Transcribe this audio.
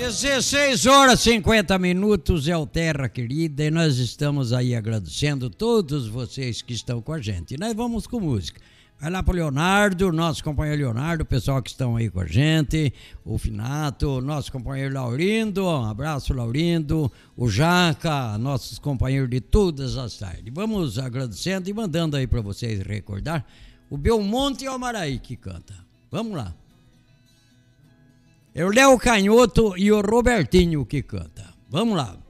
16 horas e 50 minutos é o Terra Querida e nós estamos aí agradecendo todos vocês que estão com a gente. E nós vamos com música. Vai lá pro Leonardo, nosso companheiro Leonardo, o pessoal que estão aí com a gente, o Finato, nosso companheiro Laurindo, um abraço Laurindo, o Jaca, nossos companheiros de todas as tardes. Vamos agradecendo e mandando aí para vocês recordar o Belmonte e o Amaraí que canta. Vamos lá. É o Léo Canhoto e o Robertinho que canta. Vamos lá.